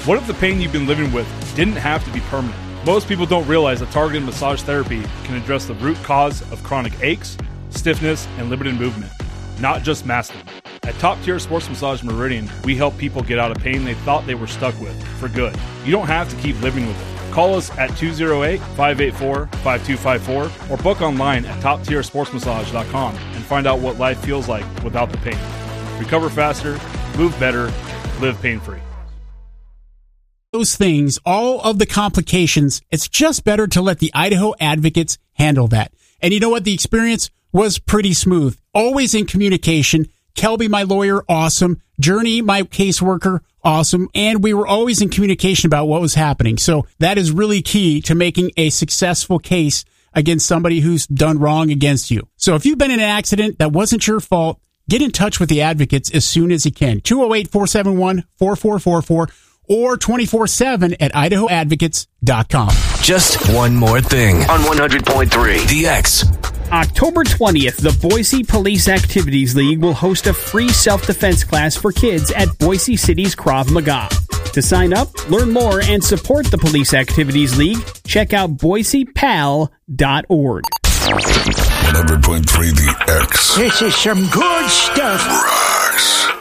What if the pain you've been living with didn't have to be permanent? Most people don't realize that targeted massage therapy can address the root cause of chronic aches, stiffness, and limited movement, not just mask them. At Top Tier Sports Massage Meridian, we help people get out of pain they thought they were stuck with for good. You don't have to keep living with it. Call us at 208-584-5254 or book online at toptiersportsmassage.com and find out what life feels like without the pain. Recover faster, move better, live pain-free. Those things, all of the complications, it's just better to let the Idaho Advocates handle that. And you know what? The experience was pretty smooth. Always in communication. Kelby, my lawyer, awesome. Journey, my caseworker, awesome. And we were always in communication about what was happening. So that is really key to making a successful case against somebody who's done wrong against you. So if you've been in an accident that wasn't your fault, get in touch with the Advocates as soon as you can. 208-471-4444 or 24/7 at idahoadvocates.com. Just one more thing on 100.3 The X. October 20th, the Boise Police Activities League will host a free self-defense class for kids at Boise City's Krav Maga. To sign up, learn more, and support the Police Activities League, check out boisepal.org. 100.3 The X. This is some good stuff. Rocks.